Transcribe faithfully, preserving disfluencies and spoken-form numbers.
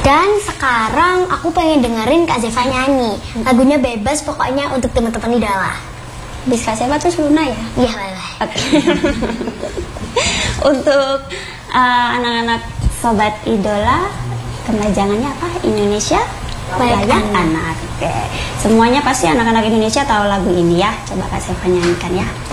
Dan sekarang aku pengen dengerin Kak Zeva nyanyi. Lagunya bebas pokoknya untuk teman-teman idola. Bis Kak Zeva terus Luna ya? Iya, boleh. Oke. Untuk uh, anak-anak sobat idola, kemajangannya apa? Indonesia layak anak. anak. Oke. Semuanya pasti anak-anak Indonesia tahu lagu ini ya. Coba Kak Zeva nyanyikan ya.